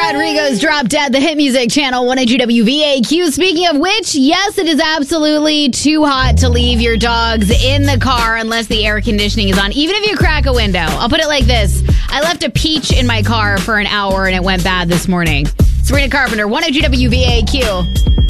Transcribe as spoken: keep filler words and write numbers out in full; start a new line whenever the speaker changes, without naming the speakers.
Rodrigo's Drop Dead, the hit music channel, one A G W V A Q. Speaking of which, yes, it is absolutely too hot to leave your dogs in the car unless the air conditioning is on, even if you crack a window. I'll put it like this. I left a peach in my car for an hour and it went bad this morning. Sabrina Carpenter, one A G W V A Q.